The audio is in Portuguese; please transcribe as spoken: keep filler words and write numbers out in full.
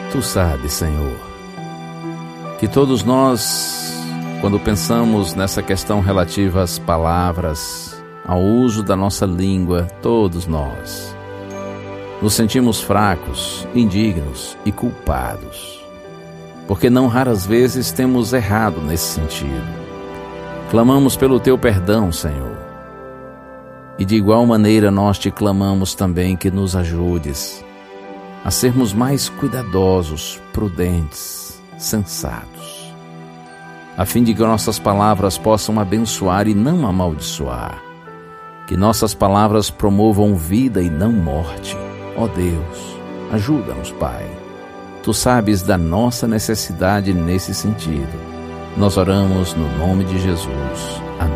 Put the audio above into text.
Tu sabes, Senhor, que todos nós, quando pensamos nessa questão relativa às palavras, ao uso da nossa língua, todos nós nos sentimos fracos, indignos e culpados, porque não raras vezes temos errado nesse sentido. Clamamos pelo Teu perdão, Senhor, e de igual maneira nós Te clamamos também que nos ajudes a sermos mais cuidadosos, prudentes, sensatos, a fim de que nossas palavras possam abençoar e não amaldiçoar, que nossas palavras promovam vida e não morte. Ó Deus, ajuda-nos, Pai. Tu sabes da nossa necessidade nesse sentido. Nós oramos no nome de Jesus. Amém.